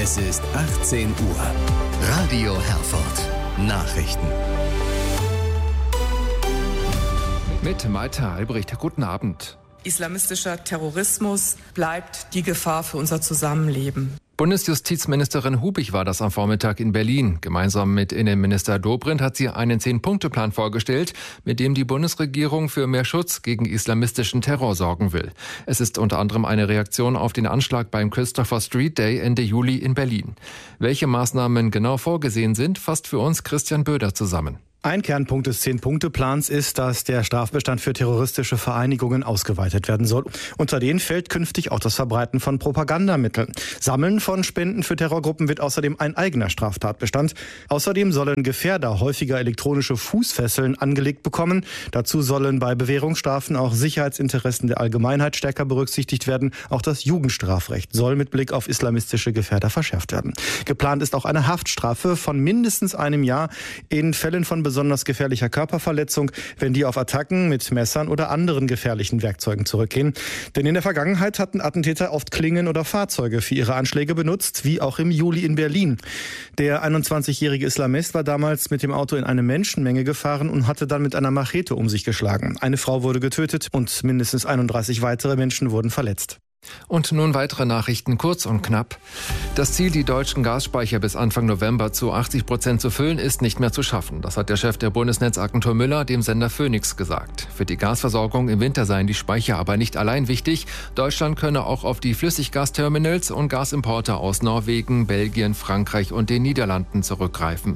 Es ist 18 Uhr. Radio Herford. Nachrichten. Mit Maita Albrecht. Guten Abend. Islamistischer Terrorismus bleibt die Gefahr für unser Zusammenleben. Bundesjustizministerin Hubig war das am Vormittag in Berlin. Gemeinsam mit Innenminister Dobrindt hat sie einen 10-Punkte-Plan vorgestellt, mit dem die Bundesregierung für mehr Schutz gegen islamistischen Terror sorgen will. Es ist unter anderem eine Reaktion auf den Anschlag beim Christopher Street Day Ende Juli in Berlin. Welche Maßnahmen genau vorgesehen sind, fasst für uns Christian Böder zusammen. Ein Kernpunkt des 10-Punkte-Plans ist, dass der Strafbestand für terroristische Vereinigungen ausgeweitet werden soll. Unter den fällt künftig auch das Verbreiten von Propagandamitteln. Sammeln von Spenden für Terrorgruppen wird außerdem ein eigener Straftatbestand. Außerdem sollen Gefährder häufiger elektronische Fußfesseln angelegt bekommen. Dazu sollen bei Bewährungsstrafen auch Sicherheitsinteressen der Allgemeinheit stärker berücksichtigt werden. Auch das Jugendstrafrecht soll mit Blick auf islamistische Gefährder verschärft werden. Geplant ist auch eine Haftstrafe von mindestens einem Jahr in Fällen von besonders gefährlicher Körperverletzung, wenn die auf Attacken mit Messern oder anderen gefährlichen Werkzeugen zurückgehen. Denn in der Vergangenheit hatten Attentäter oft Klingen oder Fahrzeuge für ihre Anschläge benutzt, wie auch im Juli in Berlin. Der 21-jährige Islamist war damals mit dem Auto in eine Menschenmenge gefahren und hatte dann mit einer Machete um sich geschlagen. Eine Frau wurde getötet und mindestens 31 weitere Menschen wurden verletzt. Und nun weitere Nachrichten, kurz und knapp. Das Ziel, die deutschen Gasspeicher bis Anfang November zu 80% zu füllen, ist nicht mehr zu schaffen. Das hat der Chef der Bundesnetzagentur Müller dem Sender Phoenix gesagt. Für die Gasversorgung im Winter seien die Speicher aber nicht allein wichtig. Deutschland könne auch auf die Flüssiggasterminals und Gasimporte aus Norwegen, Belgien, Frankreich und den Niederlanden zurückgreifen.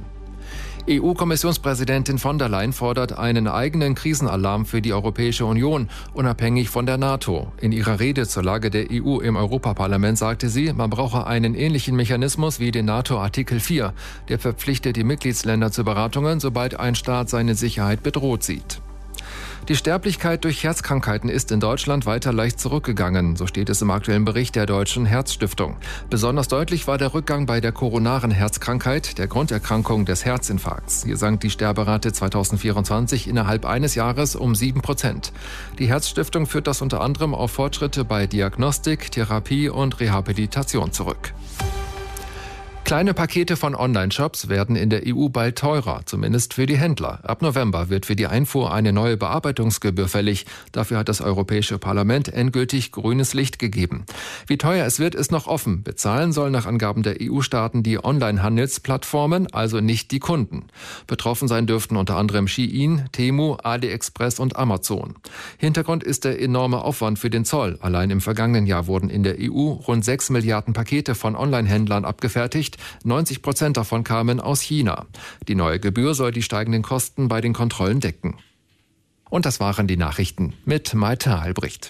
EU-Kommissionspräsidentin von der Leyen fordert einen eigenen Krisenalarm für die Europäische Union, unabhängig von der NATO. In ihrer Rede zur Lage der EU im Europaparlament sagte sie, man brauche einen ähnlichen Mechanismus wie den NATO-Artikel 4. Der verpflichtet die Mitgliedsländer zu Beratungen, sobald ein Staat seine Sicherheit bedroht sieht. Die Sterblichkeit durch Herzkrankheiten ist in Deutschland weiter leicht zurückgegangen, so steht es im aktuellen Bericht der Deutschen Herzstiftung. Besonders deutlich war der Rückgang bei der koronaren Herzkrankheit, der Grunderkrankung des Herzinfarkts. Hier sank die Sterberate 2024 innerhalb eines Jahres um 7%. Die Herzstiftung führt das unter anderem auf Fortschritte bei Diagnostik, Therapie und Rehabilitation zurück. Kleine Pakete von Online-Shops werden in der EU bald teurer, zumindest für die Händler. Ab November wird für die Einfuhr eine neue Bearbeitungsgebühr fällig. Dafür hat das Europäische Parlament endgültig grünes Licht gegeben. Wie teuer es wird, ist noch offen. Bezahlen sollen nach Angaben der EU-Staaten die Online-Handelsplattformen, also nicht die Kunden. Betroffen sein dürften unter anderem Shein, Temu, AliExpress und Amazon. Hintergrund ist der enorme Aufwand für den Zoll. Allein im vergangenen Jahr wurden in der EU rund 6 Milliarden Pakete von Online-Händlern abgefertigt. 90% davon kamen aus China. Die neue Gebühr soll die steigenden Kosten bei den Kontrollen decken. Und das waren die Nachrichten mit Maita Albrecht.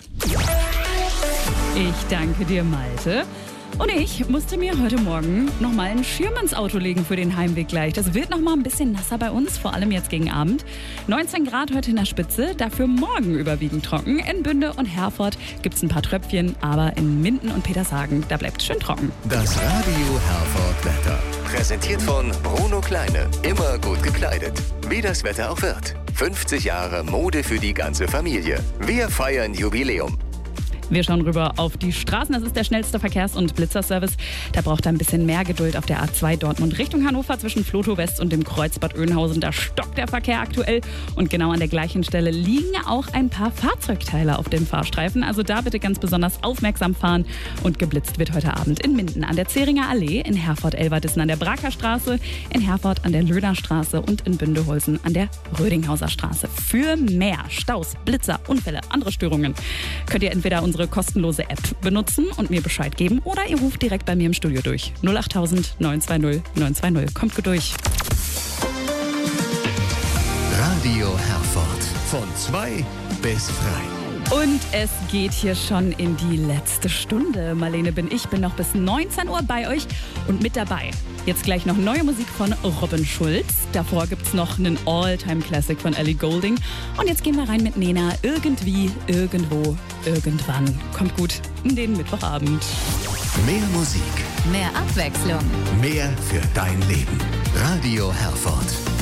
Ich danke dir, Malte. Und ich musste mir heute Morgen nochmal einen Schirm ins Auto legen für den Heimweg gleich. Das wird nochmal ein bisschen nasser bei uns, vor allem jetzt gegen Abend. 19 Grad heute in der Spitze, dafür morgen überwiegend trocken. In Bünde und Herford gibt es ein paar Tröpfchen, aber in Minden und Petershagen, da bleibt es schön trocken. Das Radio Herford Wetter. Präsentiert von Bruno Kleine. Immer gut gekleidet. Wie das Wetter auch wird. 50 Jahre Mode für die ganze Familie. Wir feiern Jubiläum. Wir schauen rüber auf die Straßen. Das ist der schnellste Verkehrs- und Blitzerservice. Da braucht er ein bisschen mehr Geduld auf der A2 Dortmund Richtung Hannover zwischen Flotow West und dem Kreuz Bad Oeynhausen. Da stockt der Verkehr aktuell. Und genau an der gleichen Stelle liegen auch ein paar Fahrzeugteile auf den Fahrstreifen. Also da bitte ganz besonders aufmerksam fahren. Und geblitzt wird heute Abend in Minden an der Zähringer Allee, in Herford-Elverdissen an der Braker Straße, in Herford an der Löhner Straße und in Bündeholzen an der Rödinghauser Straße. Für mehr Staus, Blitzer, Unfälle, andere Störungen könnt ihr entweder unsere kostenlose App benutzen und mir Bescheid geben oder ihr ruft direkt bei mir im Studio durch. 08000 920 920. Kommt gut durch. Radio Herford. Von 2 bis 3. Und es geht hier schon in die letzte Stunde. Marlene bin noch bis 19 Uhr bei euch und mit dabei. Jetzt gleich noch neue Musik von Robin Schulz. Davor gibt's noch einen All-Time-Classic von Ellie Goulding. Und jetzt gehen wir rein mit Nena. Irgendwie, irgendwo, irgendwann. Kommt gut in den Mittwochabend. Mehr Musik. Mehr Abwechslung. Mehr für dein Leben. Radio Herford.